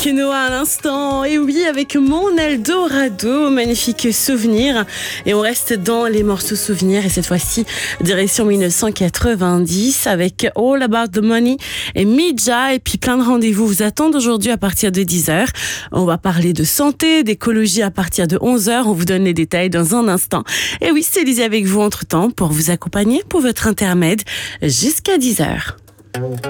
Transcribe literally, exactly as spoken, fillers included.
Kenoa à l'instant, et oui, avec mon Eldorado, magnifique souvenir. Et on reste dans les morceaux souvenirs, et cette fois-ci, direction dix-neuf cent quatre-vingt-dix, avec All About the Money et Midja, et puis plein de rendez-vous vous attendent aujourd'hui à partir de dix heures. On va parler de santé, d'écologie à partir de onze heures, on vous donne les détails dans un instant. Et oui, c'est Lizzie avec vous entre-temps pour vous accompagner pour votre intermède jusqu'à dix heures.